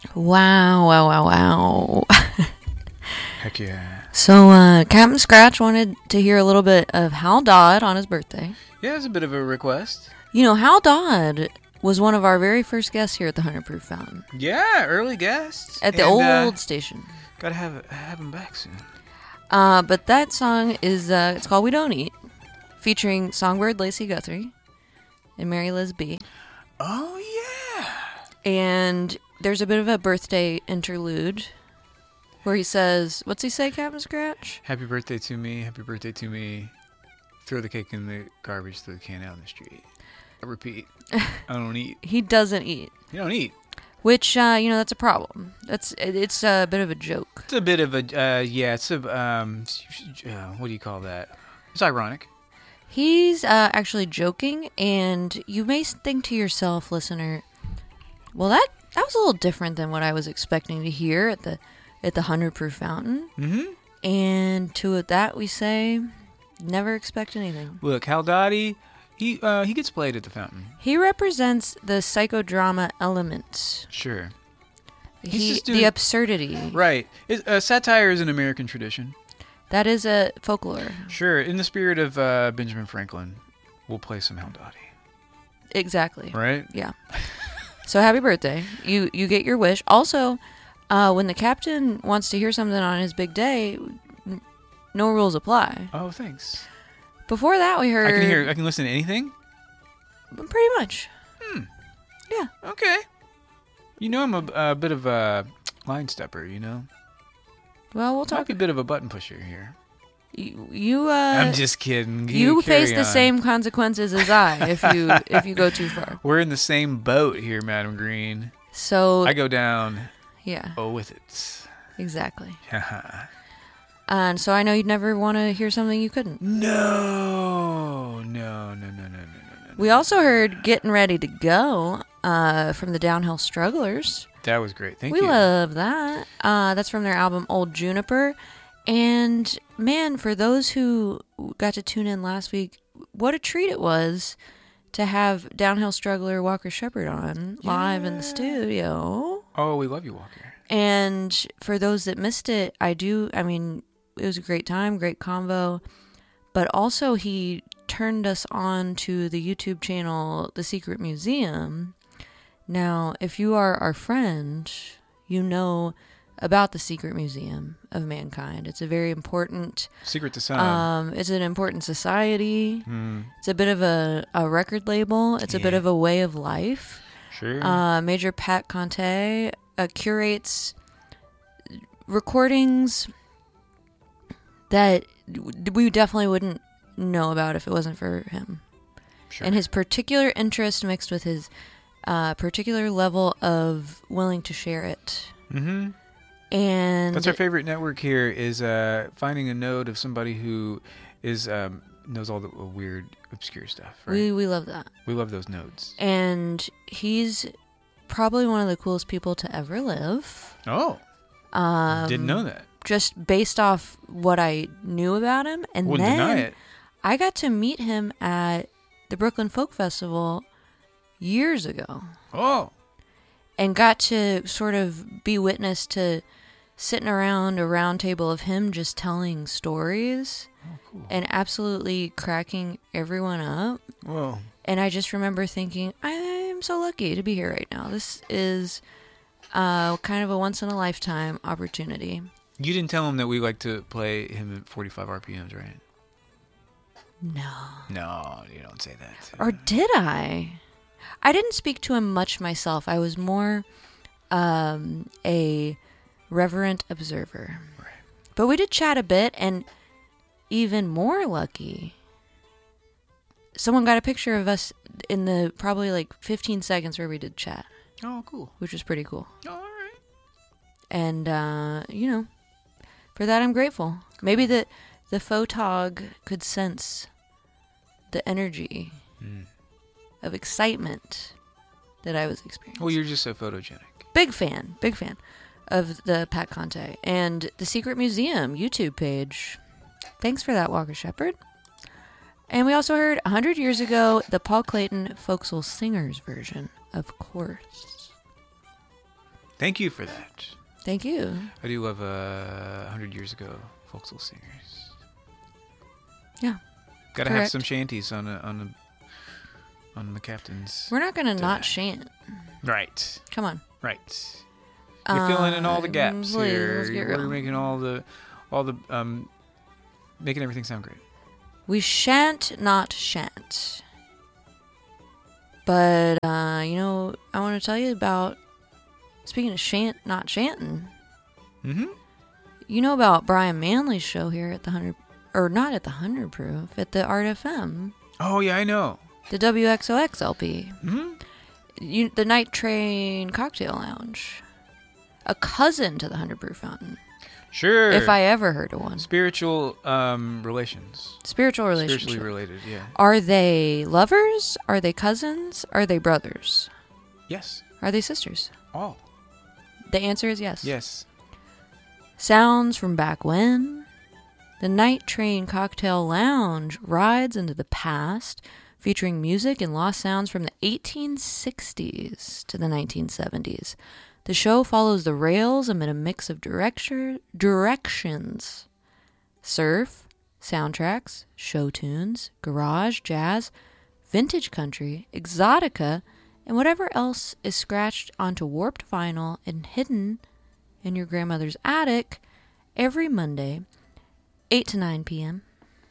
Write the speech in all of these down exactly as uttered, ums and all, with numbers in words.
Wow, wow, wow, wow. Heck yeah. So, uh, Captain Scratch wanted to hear a little bit of Hal Dodd on his birthday. Yeah, it's a bit of a request. You know, Hal Dodd was one of our very first guests here at the one hundred Proof Fountain. Yeah, early guest. At the and, old uh, station. Gotta have have him back soon. Uh, but that song is, uh, it's called We Don't Eat, featuring Songbird Lacey Guthrie and Mary Liz B. Oh, yeah. And there's a bit of a birthday interlude where he says, what's he say, Captain Scratch? Happy birthday to me. Happy birthday to me. Throw the cake in the garbage, throw the can out in the street. I repeat, I don't eat. He doesn't eat. You don't eat. Which, uh, you know, that's a problem. That's It's a bit of a joke. It's a bit of a, uh, yeah, it's a, um, uh, what do you call that? It's ironic. He's uh, actually joking, and you may think to yourself, listener, well, that, that was a little different than what I was expecting to hear at the at the one hundred Proof Fountain. Mm-hmm. And to that we say, never expect anything. Look, Hal Dottie, he, uh, he gets played at the fountain. He represents the psychodrama element. Sure. He's He, just doing- the absurdity. Right. It, uh, satire is an American tradition. That is a folklore. Sure. In the spirit of uh, Benjamin Franklin, we'll play some Hal Dottie. Exactly. Right? Yeah. So happy birthday. You you get your wish. Also, uh, when the captain wants to hear something on his big day, n- no rules apply. Oh, thanks. Before that, we heard... I can hear. I can listen to anything. Pretty much. Hmm. Yeah. Okay. You know, I'm a, a bit of a line stepper. You know, Well, we'll talk talk... a bit of a button pusher here. You, you, uh... I'm just kidding. You carry face the on. same consequences as I if you if you go too far. We're in the same boat here, Madam Green. So... I go down. Yeah. Oh, with it. Exactly. Haha. And so I know you'd never want to hear something you couldn't. No, no, no, no, no, no, no, no. We also heard Getting Ready to Go uh, from the Downhill Strugglers. That was great. Thank we you. love that. Uh, that's from their album Old Juniper. And man, for those who got to tune in last week, what a treat it was to have Downhill Struggler Walker Shepherd on live in the studio. Oh, we love you, Walker. And for those that missed it, I do, I mean, it was a great time, great convo. But also he turned us on to the YouTube channel, The Secret Museum. Now, if you are our friend, you know about the Secret Museum of Mankind. It's a very important... Secret to some. Um, it's an important society. Mm. It's a bit of a, a record label. It's a bit Yeah. of a way of life. Sure. Uh, Major Pat Conte uh, curates recordings that we definitely wouldn't know about if it wasn't for him. Sure. And his particular interest mixed with his uh, particular level of willing to share it. Mm-hmm. And That's our favorite network here is uh, finding a node of somebody who is um, knows all the uh, weird, obscure stuff. Right? we, we love that. We love those nodes. And he's probably one of the coolest people to ever live. Oh, Um, didn't know that. Just based off what I knew about him. And Wouldn't then deny it. I got to meet him at the Brooklyn Folk Festival years ago. Oh, And got to sort of be witness to sitting around a round table of him just telling stories oh cool. and absolutely cracking everyone up. Whoa. And I just remember thinking, I am so lucky to be here right now. This is uh, kind of a once-in-a-lifetime opportunity. You didn't tell him that we like to play him at forty-five R P Ms, right? No. No, you don't say that. Or did I? I didn't speak to him much myself. I was more um, a reverent observer. Right. But we did chat a bit, and even more lucky, someone got a picture of us in the probably like fifteen seconds where we did chat, Oh, cool. which was pretty cool. All right. And, uh, you know, for that I'm grateful. Maybe the, the photog could sense the energy Mm. of excitement that I was experiencing. Well, you're just so photogenic. Big fan, big fan of the Pat Conte and the Secret Museum YouTube page. Thanks for that, Walker Shepherd. And we also heard one hundred years ago the Paul Clayton Folksel Singers version, of course. Thank you for that. Thank you. I do love uh, one hundred years ago folk soul singers. Yeah. Gotta have correct. some shanties on a, on the on the captain's. We're not gonna to not that. chant. Right. Come on. Right. You're filling in all the Um, gaps please, here. let's get We're real. making all the, all the, um, making everything sound great. We shan't not shan't. But uh, you know, I want to tell you about. Speaking of shant not chanting, Mm-hmm. you know about Brian Manley's show here at the hundred, or not at the hundred proof, at the Art F M, Oh yeah, I know. the W X O X L P, Mm-hmm. you, the Night Train Cocktail Lounge, a cousin to the Hundred Proof Fountain, Sure. if I ever heard of one. Spiritual um relations. Spiritual relationship. Spiritually related. Yeah. Are they lovers? Are they cousins? Are they brothers? Yes. Are they sisters? All. The answer is yes. Yes. Sounds from back when? The Night Train Cocktail Lounge rides into the past, featuring music and lost sounds from the eighteen sixties to the nineteen seventies. The show follows the rails amid a mix of direction, directions. Surf, soundtracks, show tunes, garage, jazz, vintage country, exotica, and whatever else is scratched onto warped vinyl and hidden in your grandmother's attic every Monday, eight to nine p.m.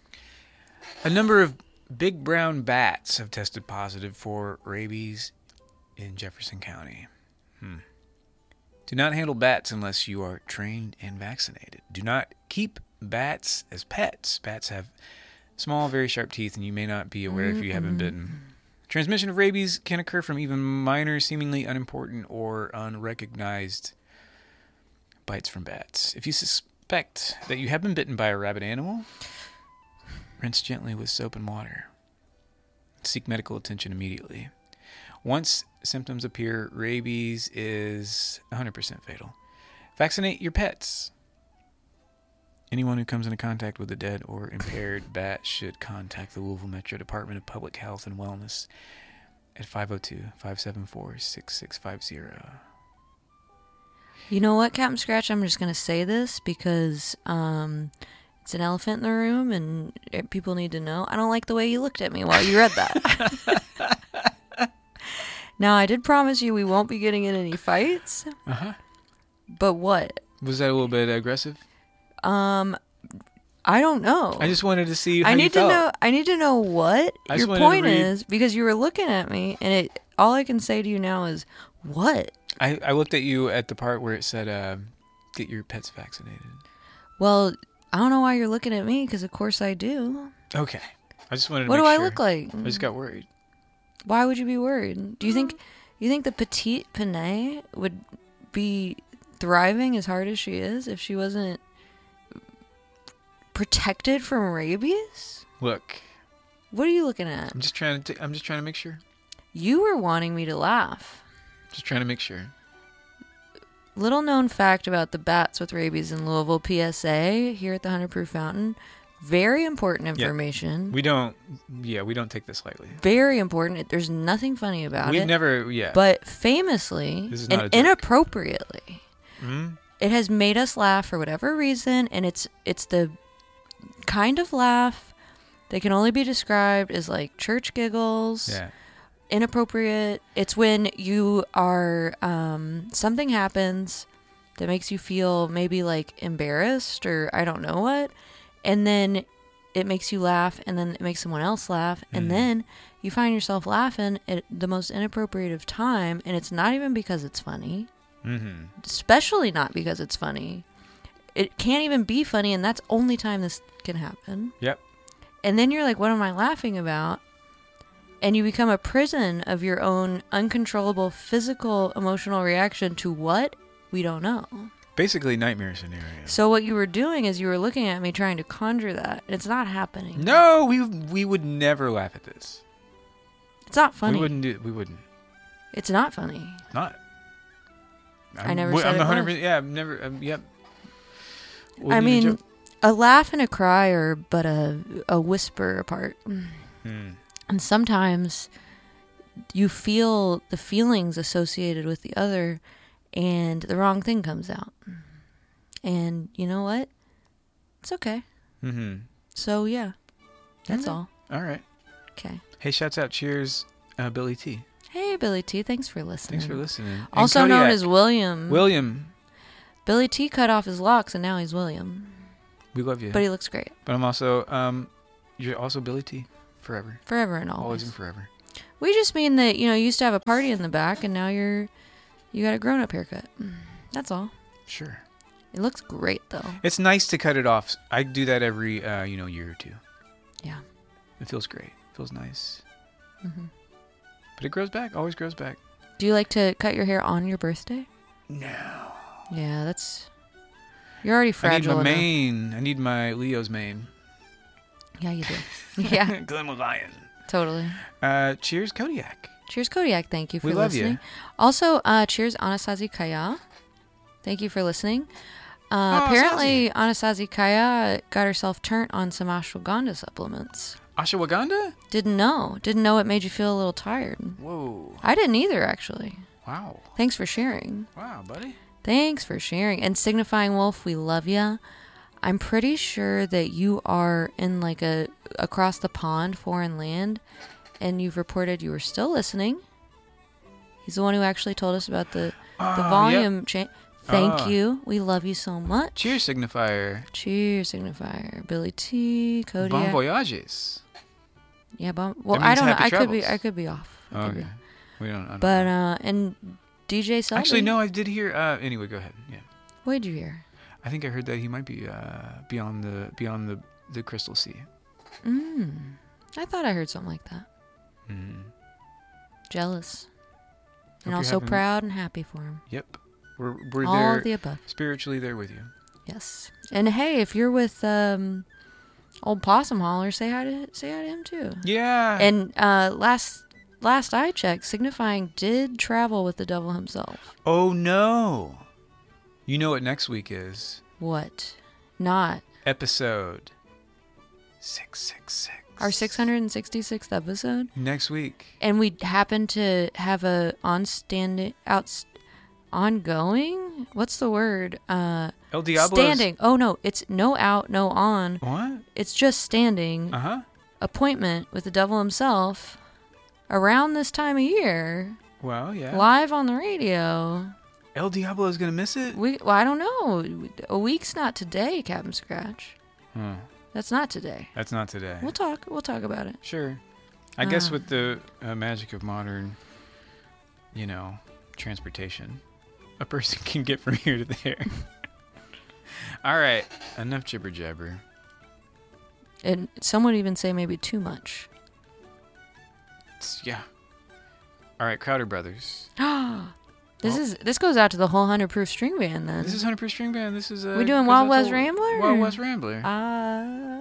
A number of big brown bats have tested positive for rabies in Jefferson County. Hmm. Do not handle bats unless you are trained and vaccinated. Do not keep bats as pets. Bats have small, very sharp teeth, and you may not be aware if you haven't bitten. Transmission of rabies can occur from even minor, seemingly unimportant or unrecognized bites from bats. If you suspect that you have been bitten by a rabid animal, rinse gently with soap and water. Seek medical attention immediately. Once symptoms appear, rabies is one hundred percent fatal. Vaccinate your pets. Anyone who comes into contact with a dead or impaired bat should contact the Louisville Metro Department of Public Health and Wellness at five oh two, five seven four, six six five zero. You know what, Captain Scratch? I'm just going to say this because um, it's an elephant in the room and it- people need to know. I don't like the way you looked at me while you read that. Now, I did promise you we won't be getting in any fights, Uh-huh. but what? Was that a little bit aggressive? Um, I don't know. I just wanted to see how I you need to felt. know. I need to know what I your just wanted to point read- is because you were looking at me, and it. All I can say to you now is what. I, I looked at you at the part where it said, uh, get your pets vaccinated. Well, I don't know why you're looking at me because of course I do. Okay. I just wanted to What make do I sure. look like? I just got worried. Why would you be worried? Do you think you think the petite Panay would be thriving as hard as she is if she wasn't protected from rabies? Look, What are you looking at? I'm just trying to. T- I'm just trying to make sure. You were wanting me to laugh. Just trying to make sure. Little known fact about the bats with rabies in Louisville, P S A, here at the Hundred Proof Fountain. Very important information. We don't. Yeah, we don't take this lightly. Very important. There's nothing funny about We've it. never. Yeah. But famously This is not a and joke. inappropriately, Mhm. it has made us laugh for whatever reason, and it's it's the kind of laugh that can only be described as like church giggles. Yeah. Inappropriate. It's when you are um, something happens that makes you feel maybe like embarrassed or I don't know what, and then it makes you laugh, and then it makes someone else laugh, and Mm. then you find yourself laughing at the most inappropriate of time, and it's not even because it's funny, Mm-hmm. especially not because it's funny. It can't even be funny, and that's only time this can happen. Yep. And then you're like, what am I laughing about? And you become a prison of your own uncontrollable physical, emotional reaction to what? We don't know. Basically, nightmare scenario. So what you were doing is you were looking at me trying to conjure that. It's not happening. No, we we would never laugh at this. It's not funny. We wouldn't do. We wouldn't. It's not funny. Not. I never I'm said it one hundred was. percent Yeah, I've never. Um, yep. I Wouldn't even mean, joke. a laugh and a cry are but a, a whisper apart. Hmm. And sometimes you feel the feelings associated with the other, and the wrong thing comes out. And you know what? It's okay. Mm-hmm. So, yeah. That's Okay. all. All right. Okay. Hey, shouts out. Cheers, uh, Billy T. Hey, Billy T. Thanks for listening. Thanks for listening. And Also known Kodiak. as William. William. Billy T cut off his locks, and now he's William. We love you. But he looks great. But I'm also, um, you're also Billy T. Forever. Forever and Always always. and forever. We just mean that, you know, you used to have a party in the back, and now you're, you got a grown-up haircut. That's all. Sure. It looks great, though. It's nice to cut it off. I do that every, uh, you know, year or two. Yeah. It feels great. It feels nice. hmm But it grows back. Always grows back. Do you like to cut your hair on your birthday? No. Yeah, that's... You're already I need fragile my enough. mane. I need my Leo's mane. Yeah, you do. Yeah, Glenn Lion. totally. Uh, cheers, Kodiak. Cheers, Kodiak. Thank you for We love you. listening. Also, uh, cheers, Anasazi Kaya. Thank you for listening. Uh, Oh, apparently, Anasazi Kaya got herself turned on some ashwagandha supplements. Ashwagandha? Didn't know. Didn't know it made you feel a little tired. Whoa. I didn't either, actually. Wow. Thanks for sharing. Wow, buddy. Thanks for sharing. And Signifying Wolf, we love ya. I'm pretty sure that you are in like a across the pond foreign land, and you've reported you were still listening. He's the one who actually told us about the, the Oh, volume change. Thank Ah. you. We love you so much. Cheers, Signifier. Cheers, Signifier. Billy T, Kodiak. Bon voyages. Yeah, bon. Well, That I means don't know. happy I could be. travels. I could be off. I could be Okay. off. We don't. I don't But know. uh, and D J Selby. Actually, no. I did hear. Uh, anyway, go ahead. Yeah. What did you hear? I think I heard that he might be uh, beyond the beyond the the crystal sea. Mm. I thought I heard something like that. Mm. Jealous. And you're also having- proud and happy for him. Yep. We're we're All there of the above. spiritually there with you. Yes. And hey, if you're with um, old Possum Holler, say hi to say hi to him too. Yeah. And uh, last last I checked, Signifying did travel with the devil himself. oh no. You know what next week is? What? Not Episode six six six. our six hundred sixty-sixth episode. Next week. And we happen to have a on standing out ongoing. What's the word? Uh, El Diablo's. standing. Oh no, it's no out, no on. What? It's just standing. Uh huh. Appointment with the devil himself around this time of year, Well, yeah. live on the radio. El Diablo is gonna miss it. We well, I don't know. A week's not today, Captain Scratch. Hmm. That's not today. That's not today. We'll talk. We'll talk about it. Sure. I guess Ah. with the uh, magic of modern, you know, transportation, a person can get from here to there. All right. Enough jibber jabber. And some would even say maybe too much. It's- yeah. All right, Crowder Brothers. This Well- is this goes out to the whole hundred proof string band then. This is one hundred percent String Band. This is uh, We doing goes Wild out West to Rambler? Wild West Rambler. Ah.